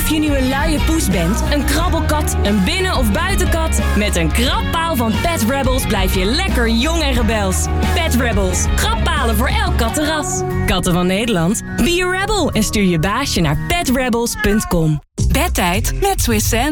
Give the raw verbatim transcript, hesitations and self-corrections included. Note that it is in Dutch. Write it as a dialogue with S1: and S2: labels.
S1: Of je nu een luie poes bent, een krabbelkat, een binnen- of buitenkat... met een krabpaal van Pet Rebels blijf je lekker jong en rebels. Pet Rebels. Krabbalen voor elk kattenras. Katten van Nederland? Be a rebel en stuur je baasje naar pet rebels punt com.
S2: Bedtijd met Swiss Sense.